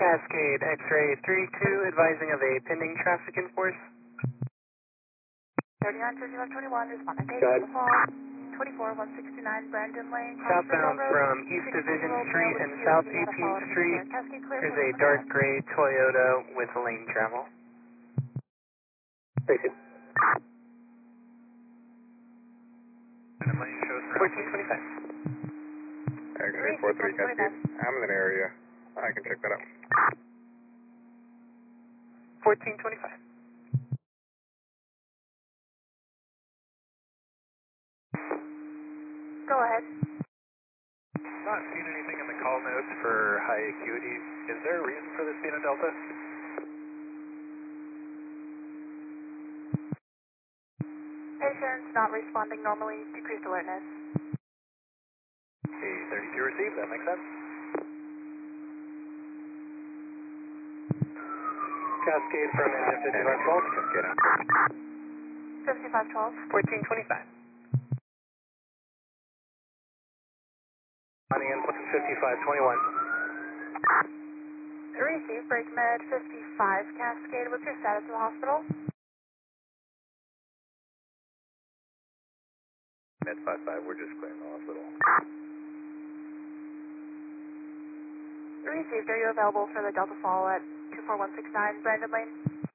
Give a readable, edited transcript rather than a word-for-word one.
Cascade X-ray 32 advising of a pending traffic enforce. 39-3521, responding to Go ahead. the fall. 24-169 Brandon Lane. Southbound from East Division Street and South 18th Street, there's a dark gray Toyota with lane travel. 1425. X-ray 43 Cascade. I'm in an area. I can check that out. 1425. Go ahead. Not seeing anything in the call notes for high acuity. Is there a reason for this being a Delta? Patient's not responding normally. Decreased alertness. A32 received, that makes sense. Cascade from engine 5512. Cascade on. 5512. 1425. On the input 5521. Receive break med 55 Cascade. What's your status in the hospital? Med 55, we're just clearing the hospital. Received. Are you available for the Delta Fall at 24169 Brandon Lane?